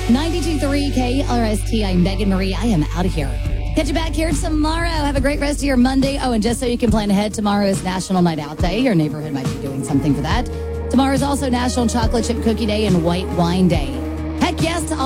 92.3 KRST. I'm Megan Marie. I am out of here. Catch you back here tomorrow. Have a great rest of your Monday. Oh, and just so you can plan ahead, tomorrow is National Night Out Day. Your neighborhood might be doing something for that. Tomorrow is also National Chocolate Chip Cookie Day and White Wine Day. Heck yes to all.